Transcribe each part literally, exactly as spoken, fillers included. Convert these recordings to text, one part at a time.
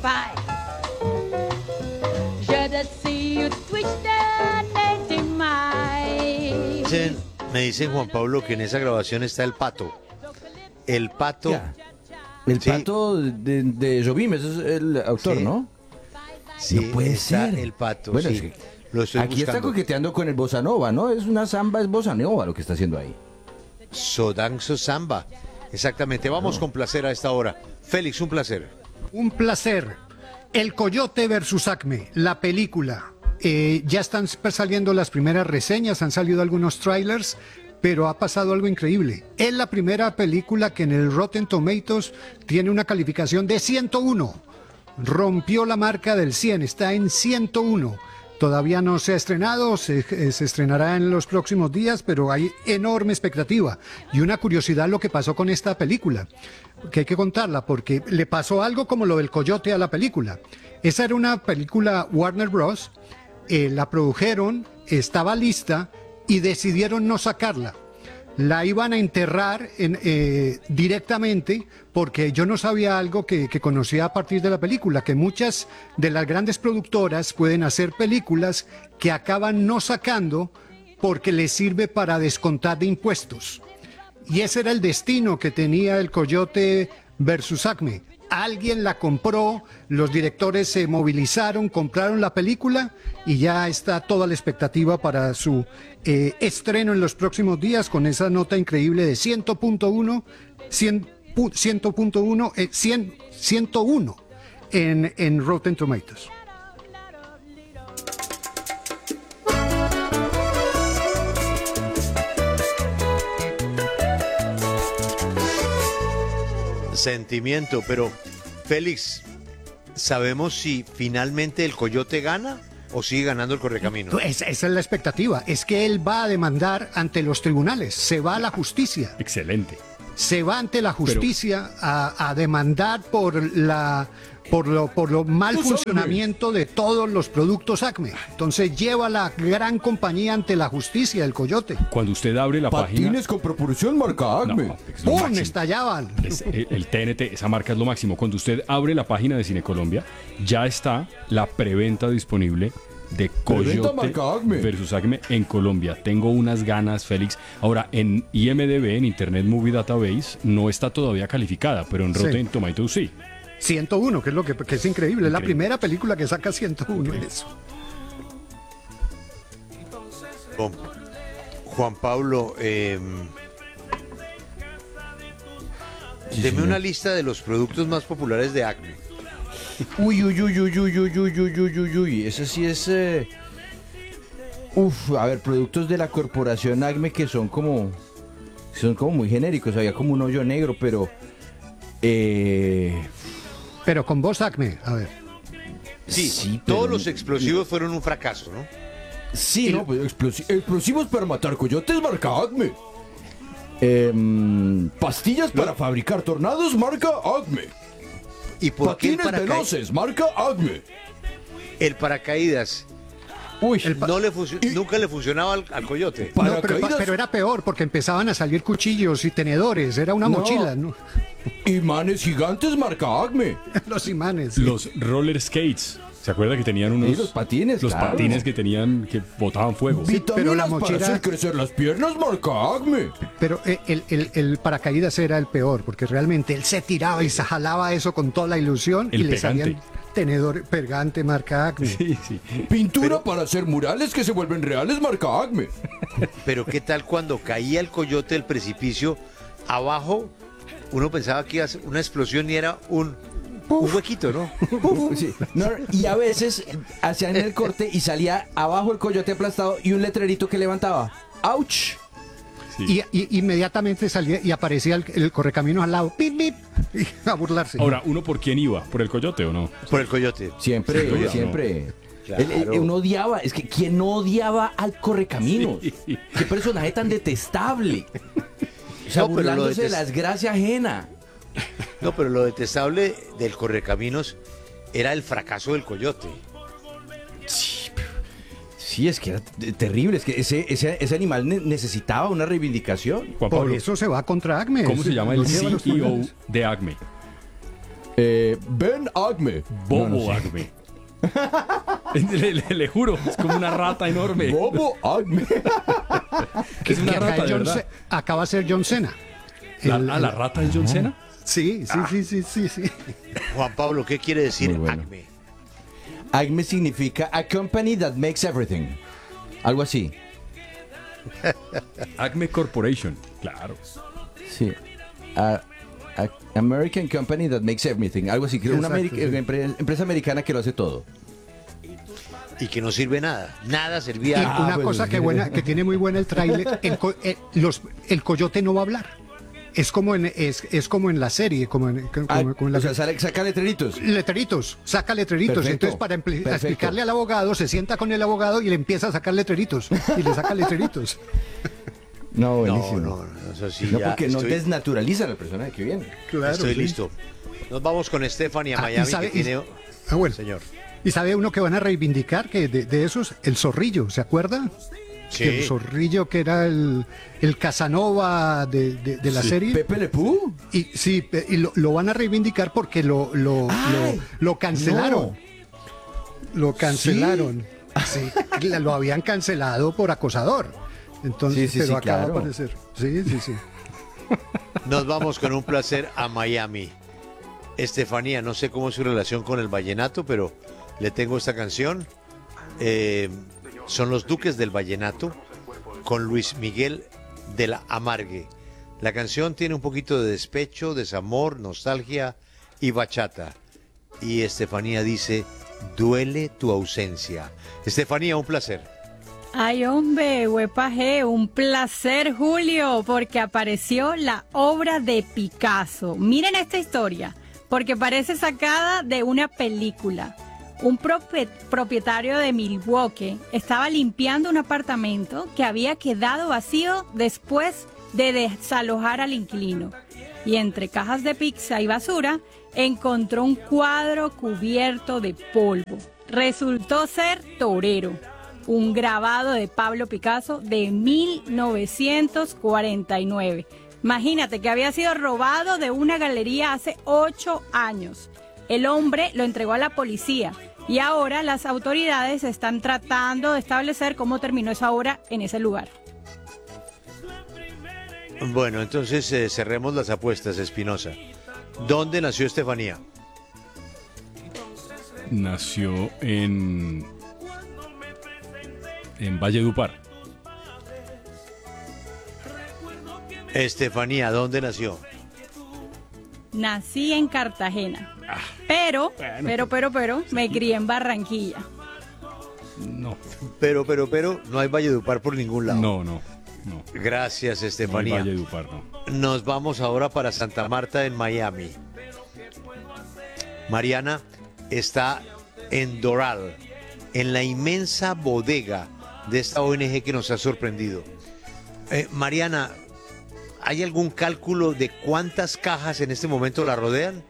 fight. Should see you twist the native mind. Dicen- Me dicen, Juan Pablo, que en esa grabación está el pato. El pato. Ya. El Sí. pato de, de Jobim, ese es el autor, Sí. ¿no? Sí, No puede está ser. el pato. Bueno, sí. es que Lo estoy Aquí está buscando. coqueteando con el bossa nova, ¿no? Es una samba, es bossa nova lo que está haciendo ahí. Sodanzo Samba. Exactamente. Vamos con placer a esta hora. Félix, un placer. Un placer. El Coyote versus Acme, la película. Eh, ya están saliendo las primeras reseñas, han salido algunos trailers, pero ha pasado algo increíble. Es la primera película que en el Rotten Tomatoes tiene una calificación de ciento uno. Rompió la marca del cien, está en ciento uno. Todavía no se ha estrenado, se, eh, se estrenará en los próximos días, pero hay enorme expectativa. Y una curiosidad lo que pasó con esta película, que hay que contarla, porque le pasó algo como lo del Coyote a la película. Esa era una película Warner Bros., eh, la produjeron, estaba lista y decidieron no sacarla. La iban a enterrar en, eh, directamente porque yo no sabía algo que, que conocía a partir de la película, que muchas de las grandes productoras pueden hacer películas que acaban no sacando porque les sirve para descontar de impuestos. Y ese era el destino que tenía el Coyote versus Acme. Alguien la compró, los directores se movilizaron, compraron la película y ya está toda la expectativa para su eh, estreno en los próximos días con esa nota increíble de cien punto uno, cien punto uno, eh, cien, ciento uno en, en Rotten Tomatoes. Sentimiento, pero Félix, ¿sabemos si finalmente el Coyote gana o sigue ganando el Correcaminos? Esa, esa es la expectativa, es que él va a demandar ante los tribunales, se va a la justicia. Excelente. Se va ante la justicia a, a demandar por la por lo por lo mal Tú funcionamiento de todos los productos Acme. Entonces lleva a la gran compañía ante la justicia, el Coyote. Cuando usted abre la Patines página... con propulsión marca Acme. No, es lo ¡Pum! máximo. Estallaban. Es- el, el T N T, esa marca es lo máximo. Cuando usted abre la página de Cine Colombia, ya está la preventa disponible de Preventa Coyote marca Acme. versus Acme en Colombia. Tengo unas ganas, Félix. Ahora, en I M D B, en Internet Movie Database, no está todavía calificada, pero en Sí. Rotten Tomatoes sí. ciento uno, que es lo que, que es increíble. Es la Increíble. primera película que saca ciento uno en eso. Juan, Juan Pablo, eh, Sí, deme señor. una lista de los productos más populares de Acme. Uy, uy, uy, uy, uy, uy, uy, uy, uy, uy, uy. Ese sí es. eh, Uf, a ver, productos de la corporación Acme que son como. Son como muy genéricos. Había como un hoyo negro, pero. Eh. Pero con voz Acme, a ver. Sí, Sí, pero- todos los explosivos fueron un fracaso, ¿no? Sí, no, pues explosi- explosivos para matar coyotes marca Acme. Em, pastillas para fabricar tornados marca Acme. ¿Y por qué el, Patines paraca- veloces marca Acme. el paracaídas Uy, no le funcio- nunca le funcionaba al, al Coyote? No, pero, Paracaídas. pero era peor porque empezaban a salir cuchillos y tenedores. Era una No. mochila, ¿no? imanes gigantes marca Acme. Los imanes. Los roller skates. ¿Se acuerda que tenían unos... Y los patines, Los claro. patines que tenían, que botaban fuego. Vitaminas pero la para mochila- hacer crecer las piernas marca Acme. Pero eh, el, el- el paracaídas era el peor, porque realmente él se tiraba y se jalaba eso con toda la ilusión El y le pegante. salían tenedor pegante marca Acme. Sí, sí. Pintura para hacer murales que se vuelven reales marca Acme. Pero ¿qué tal cuando caía el Coyote del precipicio abajo? Uno pensaba que iba a ser una explosión y era un, un huequito, ¿no? Sí. No, y a veces hacían el corte y salía abajo el coyote aplastado y un letrerito que levantaba. ¡Auch! Y, y- inmediatamente salía y aparecía el, el correcaminos al lado, pip, pip, y a burlarse. Ahora, ¿uno por quién iba? ¿Por el Coyote o no? Por el Coyote. Siempre, Sí, no. siempre. Claro. El- el- uno odiaba, es que ¿quién no odiaba al correcaminos? Sí. Qué personaje tan detestable. O sea, No, pero lo burlándose de detest- la desgracia ajena. No, pero lo detestable del Correcaminos era el fracaso del Coyote. Sí, es que era t- terrible, es que ese, ese, ese animal ne- necesitaba una reivindicación. Juan Por Pablo, eso se va contra Acme. ¿cómo se llama el Lo lleva a los C E O tribunales. de Acme? Eh, Ben Acme. Bobo No, no sé. Acme. le, le- le juro, es como una rata enorme. Bobo Acme. Es una Que acá, rata, de John verdad. Ce- acá va a ser John Cena. La, El- ah, ¿la rata es John Cena? Sí, sí, sí, sí, sí, sí. Juan Pablo, ¿qué quiere decir Muy bueno. Acme? Acme significa a company that makes everything. Algo así. Acme Corporation, claro. Sí. A- a- American company that makes everything. Algo así. Que una Exacto, ameri- sí. empre- empresa americana que lo hace todo. Y que no sirve nada. Nada Y servía. Ah, una pues, cosa sí. que buena, que tiene muy buena el tráiler, el, co- eh, los- el coyote no va a hablar. Es como en, es, es como en la serie, como en, como- Ah, como en la o sea, sale- saca letreritos. letreritos, saca letreritos. Perfecto, Entonces, para empli- perfecto. explicarle al abogado, se sienta con el abogado y le empieza a sacar letreritos. Y le saca letreritos. No, No, buenísimo. no, no, eso sí, No, ya porque no estoy, desnaturalizan al personaje. Qué bien. Claro, estoy sí. listo. Nos vamos con Stephanie a Ah, y Miami, sabe- que y- tiene... Ah, bueno. Señor. Y sabe uno que van a reivindicar que de, de esos, el zorrillo, ¿se acuerda? Sí. Que el zorrillo que era el, el Casanova de, de- de la Sí. serie. Pepe Le Pew. Y sí, pe- y lo, lo van a reivindicar porque lo, lo, Ay, lo, lo cancelaron. Lo cancelaron. Sí, la- lo habían cancelado por acosador. Entonces, Sí, sí, pero sí, acaba claro. de aparecer. Sí, sí, sí. Nos vamos con un placer a Miami. Estefanía, no sé cómo es su relación con el vallenato, pero le tengo esta canción. Eh, son los Duques del Vallenato con Luis Miguel de la Amargue. La canción tiene un poquito de despecho, desamor, nostalgia y bachata. Y Estefanía dice, duele tu ausencia. Estefanía, un placer. Ay, hombre, huepaje, un placer, Julio, porque apareció la obra de Picasso. Miren esta historia, porque parece sacada de una película. Un propie- propietario de Milwaukee estaba limpiando un apartamento que había quedado vacío después de desalojar al inquilino. Y entre cajas de pizza y basura encontró un cuadro cubierto de polvo. Resultó ser Torero, un grabado de Pablo Picasso de mil novecientos cuarenta y nueve. Imagínate que había sido robado de una galería hace ocho años. El hombre lo entregó a la policía y ahora las autoridades están tratando de establecer cómo terminó esa obra en ese lugar. Bueno, entonces eh, cerremos las apuestas, Espinosa. ¿Dónde nació Estefanía? Nació en. En Valledupar. Estefanía, ¿dónde nació? Nací en Cartagena, pero, pero, pero, pero, me crié en Barranquilla. No, Pero, pero, pero, no hay Valledupar por ningún lado. no, no. No. Gracias, No hay Estefanía. Valledupar, no. Nos vamos ahora para Santa Marta, en Miami. Mariana está en Doral, en la inmensa bodega de esta O N G que nos ha sorprendido. Eh, Mariana, ¿hay algún cálculo de cuántas cajas en este momento la rodean?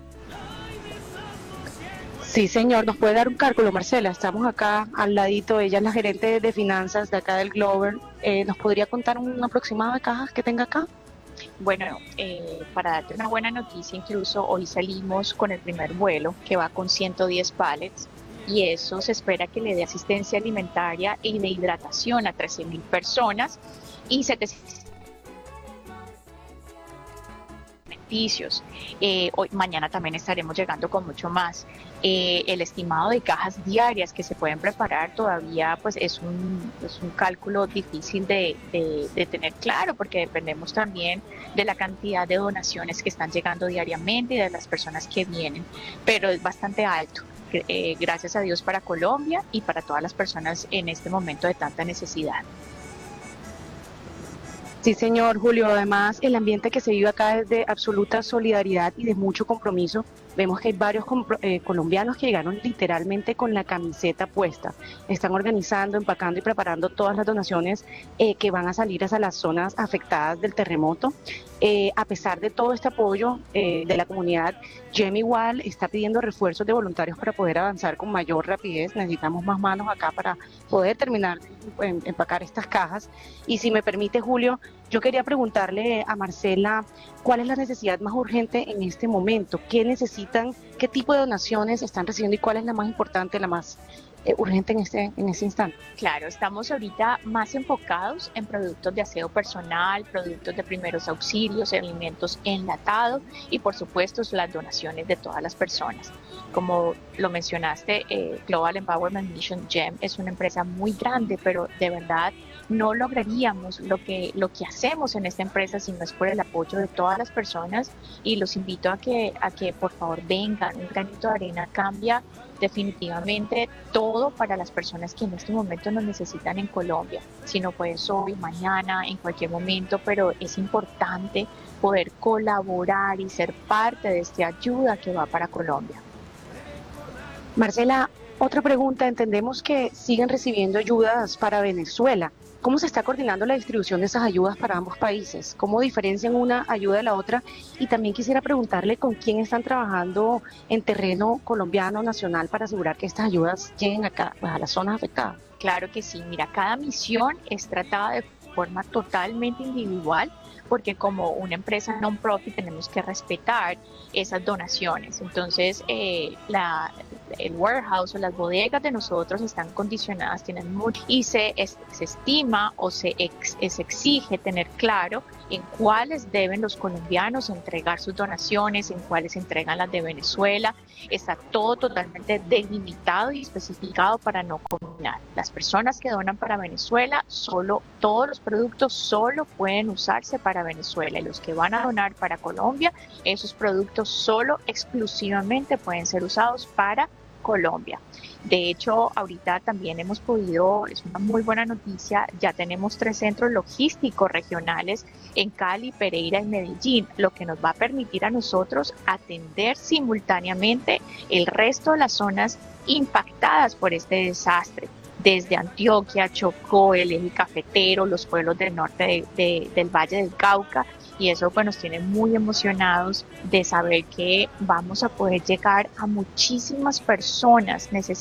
Sí, señor, nos puede dar un cálculo, Marcela. Estamos acá al ladito. Ella es la gerente de finanzas de acá del Glover. Eh, ¿Nos podría contar un aproximado de cajas que tenga acá? Bueno, eh, para darte una buena noticia, incluso hoy salimos con el primer vuelo que va con ciento diez pallets y eso se espera que le dé asistencia alimentaria y de hidratación a trece mil personas y setecientos beneficios. Eh, hoy, mañana también estaremos llegando con mucho más. Eh, el estimado de cajas diarias que se pueden preparar todavía pues es un, es un cálculo difícil de, de, de tener claro porque dependemos también de la cantidad de donaciones que están llegando diariamente y de las personas que vienen, pero es bastante alto. Eh, gracias a Dios para Colombia y para todas las personas en este momento de tanta necesidad. Sí, señor Julio. Además, el ambiente que se vive acá es de absoluta solidaridad y de mucho compromiso. Vemos que hay varios compro- eh, colombianos que llegaron literalmente con la camiseta puesta. Están organizando, empacando y preparando todas las donaciones eh, que van a salir hacia las zonas afectadas del terremoto. Eh, a pesar de todo este apoyo eh, de la comunidad, G E M igual está pidiendo refuerzos de voluntarios para poder avanzar con mayor rapidez. Necesitamos más manos acá para poder terminar de em, empacar estas cajas. Y si me permite, Julio, yo quería preguntarle a Marcela cuál es la necesidad más urgente en este momento, qué necesitan, qué tipo de donaciones están recibiendo y cuál es la más importante, la más eh, urgente en este, en este instante. Claro, estamos ahorita más enfocados en productos de aseo personal, productos de primeros auxilios, alimentos enlatados y por supuesto las donaciones de todas las personas. Como lo mencionaste, eh, Global Empowerment Mission G E M es una empresa muy grande, pero de verdad no lograríamos lo que, lo que hacemos en esta empresa si no es por el apoyo de todas las personas, y los invito a que, a que por favor vengan. Un granito de arena cambia definitivamente todo para las personas que en este momento nos necesitan en Colombia. Si no puedes hoy, mañana, en cualquier momento, pero es importante poder colaborar y ser parte de esta ayuda que va para Colombia. Marcela, otra pregunta. Entendemos que siguen recibiendo ayudas para Venezuela. ¿Cómo se está coordinando la distribución de esas ayudas para ambos países? ¿Cómo diferencian una ayuda de la otra? Y también quisiera preguntarle con quién están trabajando en terreno colombiano nacional para asegurar que estas ayudas lleguen acá, pues, a las zonas afectadas. Claro que sí. Mira, cada misión es tratada de forma totalmente individual, porque como una empresa non-profit tenemos que respetar esas donaciones. Entonces, eh, la, el warehouse o las bodegas de nosotros están condicionadas, tienen mucho, y se, es, se estima o se, ex, se exige tener claro en cuáles deben los colombianos entregar sus donaciones, en cuáles entregan las de Venezuela. Está todo totalmente delimitado y especificado para no combinar. Las personas que donan para Venezuela, solo todos los productos solo pueden usarse para Venezuela, y los que van a donar para Colombia, esos productos solo exclusivamente pueden ser usados para Colombia. De hecho, ahorita también hemos podido, es una muy buena noticia, ya tenemos tres centros logísticos regionales en Cali, Pereira y Medellín, lo que nos va a permitir a nosotros atender simultáneamente el resto de las zonas impactadas por este desastre, desde Antioquia, Chocó, el eje cafetero, los pueblos del norte de, de, del Valle del Cauca, y eso pues nos tiene muy emocionados de saber que vamos a poder llegar a muchísimas personas necesitadas